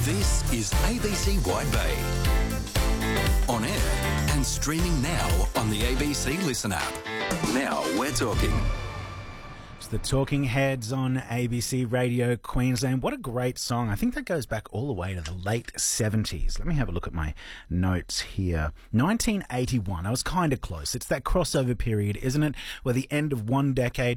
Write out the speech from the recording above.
This is ABC Wide Bay. On air and streaming now on the ABC Listen app. Now we're talking. It's the Talking Heads on ABC Radio Queensland. What a great song. I think that goes back all the way to the late 70s. Let me have a look at my notes here. 1981. I was kind of close. It's that crossover period, isn't it? Where the end of one decade